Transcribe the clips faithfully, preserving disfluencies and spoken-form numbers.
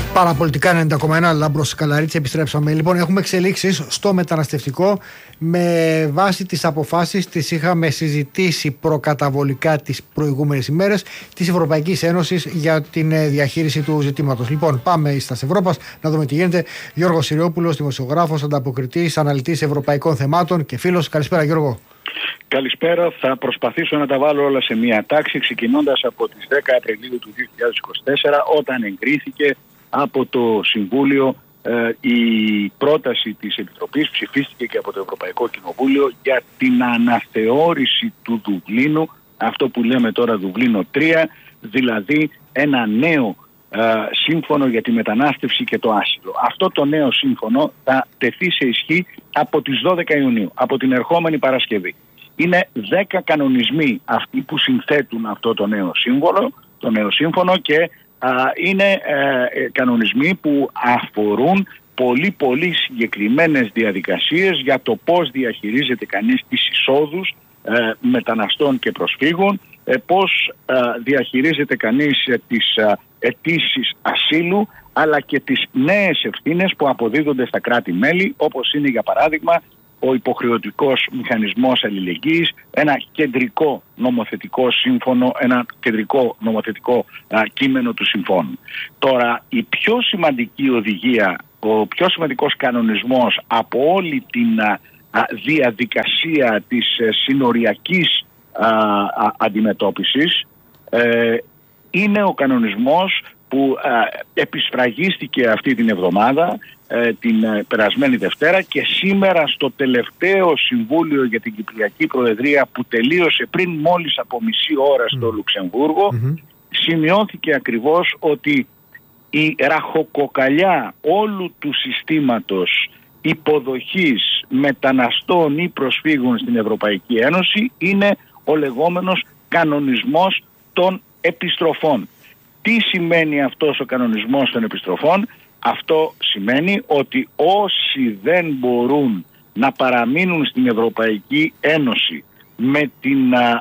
Παραπολιτικά ενενήντα κόμμα ένα, Λάμπρος Καλαρίτση, επιστρέψαμε. Λοιπόν, έχουμε εξελίξεις στο μεταναστευτικό. Με βάση τις αποφάσεις τις είχαμε συζητήσει προκαταβολικά τις προηγούμενες ημέρες της Ευρωπαϊκής Ένωσης για την διαχείριση του ζητήματος. Λοιπόν, πάμε στα Ευρώπας να δούμε τι γίνεται. Γιώργος Συριόπουλος, δημοσιογράφος, ανταποκριτής, αναλυτής ευρωπαϊκών θεμάτων και φίλος. Καλησπέρα, Γιώργο. Καλησπέρα. Θα προσπαθήσω να τα βάλω όλα σε μία τάξη, ξεκινώντας από τις δέκα Απριλίου του δύο χιλιάδες είκοσι τέσσερα, όταν εγκρίθηκε από το Συμβούλιο ε, η πρόταση της Επιτροπής, ψηφίστηκε και από το Ευρωπαϊκό Κοινοβούλιο, για την αναθεώρηση του Δουβλίνου, αυτό που λέμε τώρα Δουβλίνο τρία, δηλαδή ένα νέο ε, σύμφωνο για τη μετανάστευση και το άσυλο. Αυτό το νέο σύμφωνο θα τεθεί σε ισχύ από τις δώδεκα Ιουνίου, από την ερχόμενη Παρασκευή. Είναι δέκα κανονισμοί αυτοί που συνθέτουν αυτό το νέο σύμβολο, το νέο σύμφωνο, και α, είναι ε, κανονισμοί που αφορούν πολύ πολύ συγκεκριμένες διαδικασίες για το πώς διαχειρίζεται κανείς τις εισόδους ε, μεταναστών και προσφύγων, ε, πώς ε, διαχειρίζεται κανείς ε, τις ε, αιτήσεις ασύλου, αλλά και τις νέες ευθύνες που αποδίδονται στα κράτη-μέλη, όπως είναι για παράδειγμα ο υποχρεωτικός μηχανισμός αλληλεγγύης, ένα κεντρικό νομοθετικό σύμφωνο, ένα κεντρικό νομοθετικό α, κείμενο του συμφώνου. Τώρα, η πιο σημαντική οδηγία, ο πιο σημαντικός κανονισμός από όλη την α, α, διαδικασία της ε, συνοριακής α, α, αντιμετώπισης ε, είναι ο κανονισμός που α, επισφραγίστηκε αυτή την εβδομάδα, την περασμένη Δευτέρα, και σήμερα στο τελευταίο Συμβούλιο για την Κυπριακή Προεδρία που τελείωσε πριν μόλις από μισή ώρα στο Λουξεμβούργο, mm-hmm. σημειώθηκε ακριβώς ότι η ραχοκοκαλιά όλου του συστήματος υποδοχής μεταναστών ή προσφύγων στην Ευρωπαϊκή Ένωση είναι ο λεγόμενος κανονισμός των επιστροφών. Τι σημαίνει αυτός ο κανονισμός των επιστροφών? Αυτό σημαίνει ότι όσοι δεν μπορούν να παραμείνουν στην Ευρωπαϊκή Ένωση με την α,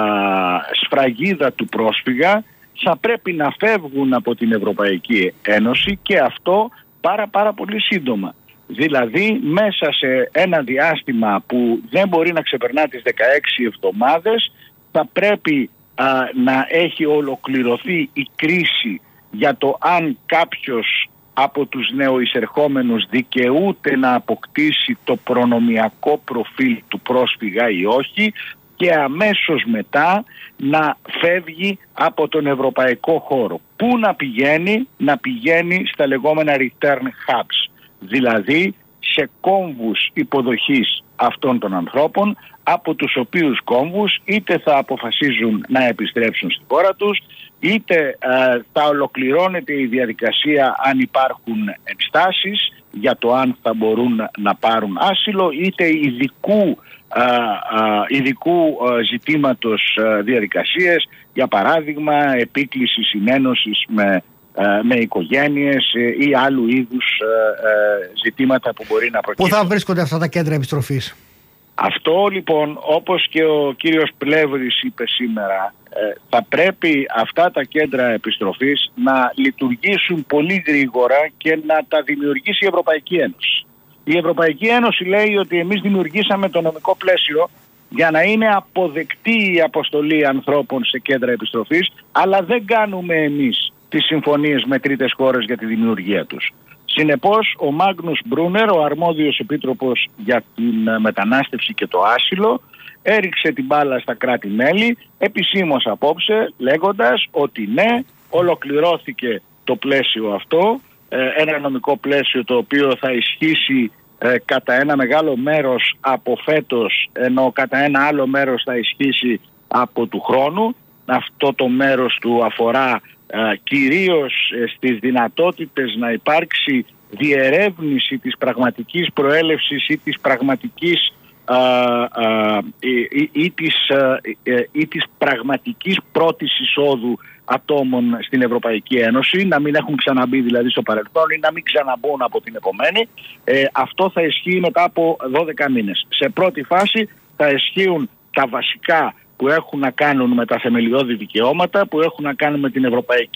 α, σφραγίδα του πρόσφυγα, θα πρέπει να φεύγουν από την Ευρωπαϊκή Ένωση, και αυτό πάρα πάρα πολύ σύντομα. Δηλαδή μέσα σε ένα διάστημα που δεν μπορεί να ξεπερνά τις δεκαέξι εβδομάδες θα πρέπει α, να έχει ολοκληρωθεί η κρίση για το αν κάποιος από τους νεοεισερχόμενους δικαιούται να αποκτήσει το προνομιακό προφίλ του πρόσφυγα ή όχι, και αμέσως μετά να φεύγει από τον ευρωπαϊκό χώρο. Πού να πηγαίνει? Να πηγαίνει στα λεγόμενα return hubs, δηλαδή σε κόμβους υποδοχής αυτών των ανθρώπων, από τους οποίους κόμβους είτε θα αποφασίζουν να επιστρέψουν στη χώρα τους, είτε ε, θα ολοκληρώνεται η διαδικασία αν υπάρχουν ενστάσεις για το αν θα μπορούν να πάρουν άσυλο, είτε ειδικού, ε, ε, ειδικού ε, ζητήματος ε, διαδικασίες, για παράδειγμα επίκληση συνένωσης με, ε, με οικογένειες ε, ή άλλου είδους ε, ε, ζητήματα που μπορεί να προκύψουν. Πού θα βρίσκονται αυτά τα κέντρα επιστροφής? Αυτό λοιπόν, όπως και ο κύριος Πλεύρης είπε σήμερα, ε, θα πρέπει αυτά τα κέντρα επιστροφής να λειτουργήσουν πολύ γρήγορα και να τα δημιουργήσει η Ευρωπαϊκή Ένωση. Η Ευρωπαϊκή Ένωση λέει ότι εμείς δημιουργήσαμε το νομικό πλαίσιο για να είναι αποδεκτή η αποστολή ανθρώπων σε κέντρα επιστροφής, αλλά δεν κάνουμε εμείς τις συμφωνίες με τρίτες χώρες για τη δημιουργία τους. Συνεπώς, ο Μάγνους Μπρούνερ, ο αρμόδιος επίτροπος για την μετανάστευση και το άσυλο, έριξε την μπάλα στα κράτη-μέλη επισήμως απόψε, λέγοντας ότι ναι, ολοκληρώθηκε το πλαίσιο αυτό, ένα νομικό πλαίσιο το οποίο θα ισχύσει κατά ένα μεγάλο μέρος από φέτος, ενώ κατά ένα άλλο μέρος θα ισχύσει από του χρόνου. Αυτό το μέρος του αφορά Uh, κυρίως uh, στις δυνατότητες να υπάρξει διερεύνηση της πραγματικής προέλευσης ή της πραγματικής uh, uh, ή, ή, της, uh, ή της πραγματικής πρώτης εισόδου ατόμων στην Ευρωπαϊκή Ένωση, να μην έχουν ξαναμπεί δηλαδή στο παρελθόν ή να μην ξαναμπούν από την επομένη. Ε, αυτό θα ισχύει μετά από δώδεκα μήνες. Σε πρώτη φάση θα ισχύουν τα βασικά που έχουν να κάνουν με τα θεμελιώδη δικαιώματα, που έχουν να κάνουν με την ευρωπαϊκή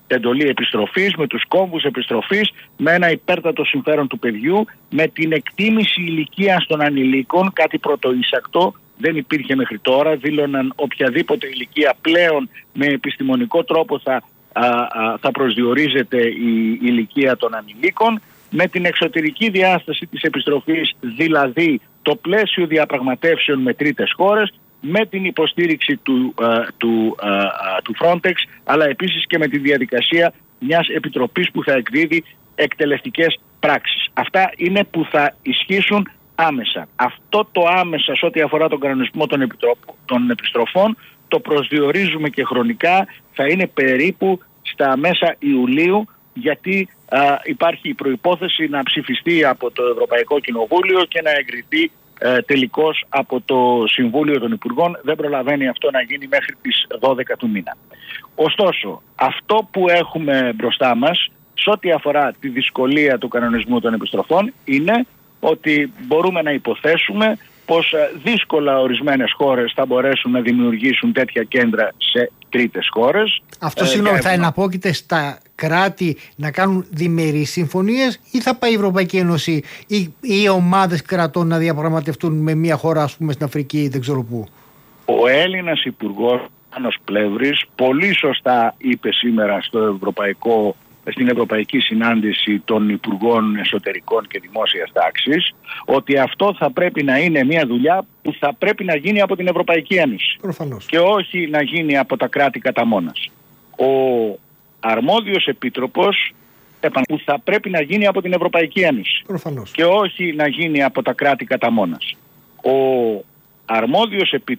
εντολή επιστροφής, με τους κόμβους επιστροφής, με ένα υπέρτατο συμφέρον του παιδιού, με την εκτίμηση ηλικίας των ανηλίκων, κάτι πρωτοείσακτο, δεν υπήρχε μέχρι τώρα, δήλωναν οποιαδήποτε ηλικία πλέον με επιστημονικό τρόπο θα, α, α, θα προσδιορίζεται η ηλικία των ανηλίκων, με την εξωτερική διάσταση της επιστροφής, δηλαδή το πλαίσιο διαπραγματεύσεων με τρίτες χώρες, με την υποστήριξη του, α, του, α, α, του Frontex, αλλά επίσης και με τη διαδικασία μιας επιτροπής που θα εκδίδει εκτελεστικές πράξεις. Αυτά είναι που θα ισχύσουν άμεσα. Αυτό το άμεσα σε ό,τι αφορά τον κανονισμό των, των επιστροφών το προσδιορίζουμε και χρονικά, θα είναι περίπου στα μέσα Ιουλίου, γιατί α, υπάρχει η προϋπόθεση να ψηφιστεί από το Ευρωπαϊκό Κοινοβούλιο και να εγκριθεί ε, τελικώς από το Συμβούλιο των Υπουργών. Δεν προλαβαίνει αυτό να γίνει μέχρι τις δώδεκα του μήνα. Ωστόσο, αυτό που έχουμε μπροστά μας σε ό,τι αφορά τη δυσκολία του κανονισμού των επιστροφών είναι ότι μπορούμε να υποθέσουμε πως δύσκολα ορισμένες χώρες θα μπορέσουν να δημιουργήσουν τέτοια κέντρα σε τρίτες χώρες. Αυτό ε, συγγνώμη, θα εναπόκειται στα κράτη να κάνουν διμερείς συμφωνίες ή θα πάει η Ευρωπαϊκή Ένωση ή οι ομάδες κρατών να διαπραγματευτούν με μια χώρα, ας πούμε, στην Αφρική ή δεν ξέρω πού? Ο Έλληνας Υπουργός Άννος Πλεύρης πολύ σωστά είπε σήμερα στο Ευρωπαϊκό στην Ευρωπαϊκή Συνάντηση των Υπουργών Εσωτερικών και Δημόσιας Τάξης, ότι αυτό θα πρέπει να είναι μια δουλειά που θα πρέπει να γίνει από την Ευρωπαϊκή Ένωση. Προφανώς. Και όχι να γίνει από τα κράτη κατά μόνας. Ο αρμόδιος επίτροπος που θα πρέπει να γίνει από την Ευρωπαϊκή Ένωση. Προφανώς. Και όχι να γίνει από τα κράτη κατά μόνας. Ο αρμόδιος επίτροπος